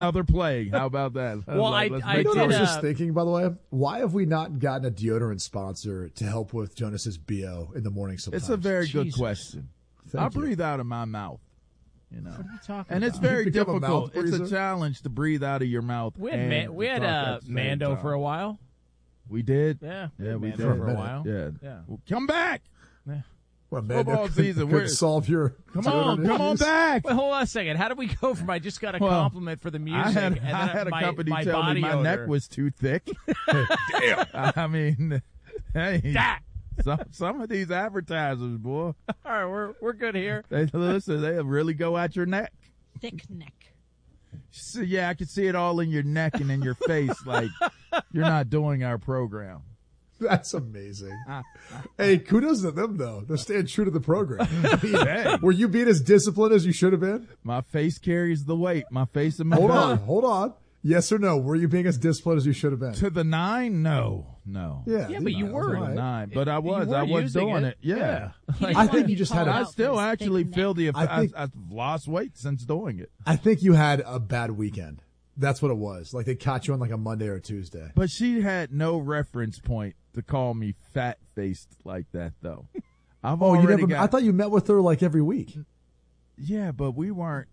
another play. How about that? Well, I was just thinking, by the way, why have we not gotten a deodorant sponsor to help with Jonas's BO in the morning sometimes? It's a very good question. I breathe out of my mouth. What are you talking about? It's very difficult. It's a challenge to breathe out of your mouth. We had Mando for a while. We did? Yeah. Yeah, we did. For a while. Yeah. Well, come back. Yeah. Well, football season. Could solve your come on back. Wait, hold on a second. How did we go from I just got a compliment for the music? I had a company tell me my neck was too thick. Damn. I mean, hey. Some of these advertisers, boy. All right, we're good here. They really go at your neck. Thick neck. So, yeah, I can see it all in your neck and in your face. Like you're not doing our program. That's amazing. Hey, kudos to them, though. They're staying true to the program. Were you being as disciplined as you should have been? My face carries the weight. My face and my Hold on. Yes or no? Were you being as disciplined as you should have been? To the 9? No. Yeah, but you were. To the 9. But I was doing it. Yeah. I think you just had I still actually feel I've lost weight since doing it. I think you had a bad weekend. That's what it was. Like they caught you on like a Monday or Tuesday. But she had no reference point to call me fat-faced like that, though. I thought you met with her like every week. Yeah, but we weren't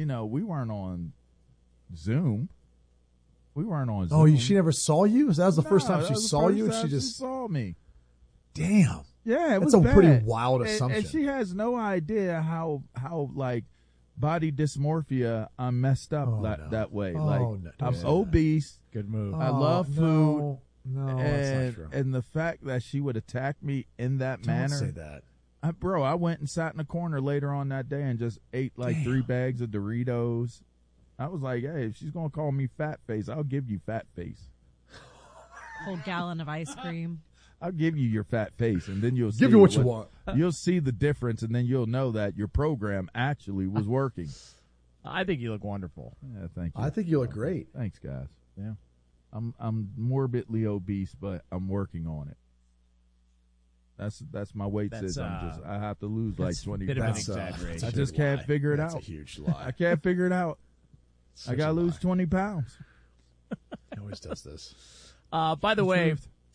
on Zoom. We weren't on Zoom. Oh, she never saw you? So that was the first time she saw you? And she saw me. Damn. Yeah, it was That's a bad. pretty wild assumption. And she has no idea how like body dysmorphia I'm messed up that way. I'm obese. Good move. I love food. No, that's not true. And the fact that she would attack me in that manner. Don't say that. I went and sat in a corner later on that day and just ate like 3 bags of Doritos. I was like, hey, if she's going to call me fat face, I'll give you fat face. Whole gallon of ice cream. I'll give you your fat face, and then you'll see give you what you want. You'll see the difference, and then you'll know that your program actually was working. I think you look wonderful. Yeah, thank you. I think you look great. Thanks, guys. Yeah, I'm morbidly obese, but I'm working on it. That's my weight says I have to lose like 20 pounds. Of an exaggeration. I just can't figure it out. That's a huge lie. I can't figure it out. I got to lose 20 pounds. He always does this. By the way,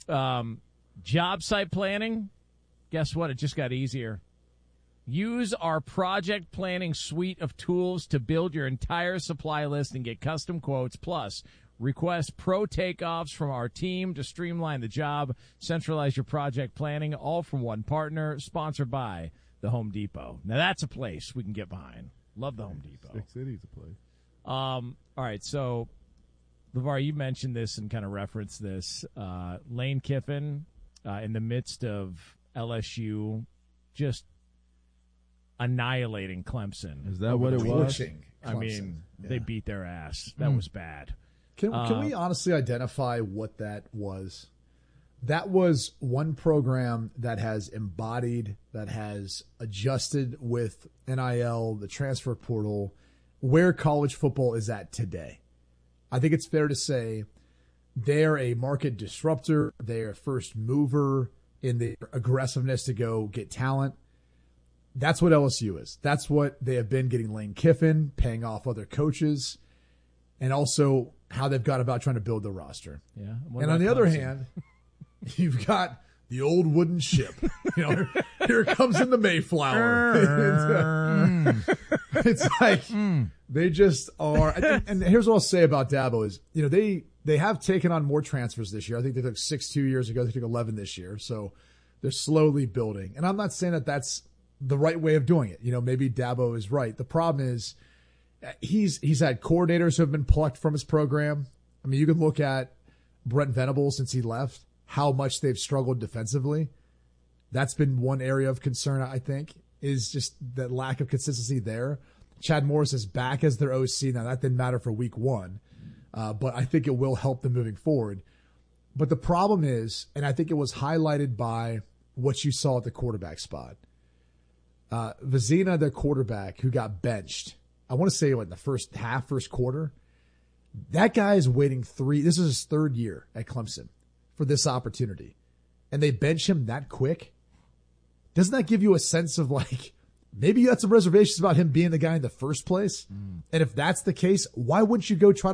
job site planning, guess what? It just got easier. Use our project planning suite of tools to build your entire supply list and get custom quotes. Plus, request pro takeoffs from our team to streamline the job. Centralize your project planning, all from one partner, sponsored by the Home Depot. Now, that's a place we can get behind. Love the Home Depot. Big City's a place. All right, so, LeVar, you mentioned this and kind of referenced this. Lane Kiffin, in the midst of LSU, just annihilating Clemson. Is that what it was? I mean, they beat their ass. That was bad. Can we honestly identify what that was? That was one program that has embodied, that has adjusted with NIL, the transfer portal, where college football is at today. I think it's fair to say they're a market disruptor. They're a first mover in the aggressiveness to go get talent. That's what LSU is. That's what they have been, getting Lane Kiffin, paying off other coaches, and also how they've got about trying to build the roster. Yeah. And on the other hand, you've got the old wooden ship. Here it comes in the Mayflower. It's like they just are. And here's what I'll say about Dabo is, they have taken on more transfers this year. I think they took 6 2 years ago. They took 11 this year. So they're slowly building. And I'm not saying that that's the right way of doing it. Maybe Dabo is right. The problem is he's had coordinators who have been plucked from his program. I mean, you can look at Brent Venables since he left, how much they've struggled defensively. That's been one area of concern, I think, is just that lack of consistency there. Chad Morris is back as their OC. Now, that didn't matter for week 1, but I think it will help them moving forward. But the problem is, and I think it was highlighted by what you saw at the quarterback spot, Vizina, their quarterback, who got benched, I want to say in the first quarter, that guy is waiting this is his 3rd year at Clemson for this opportunity. And they bench him that quick. Doesn't that give you a sense of maybe you had some reservations about him being the guy in the first place. And if that's the case, why wouldn't you go try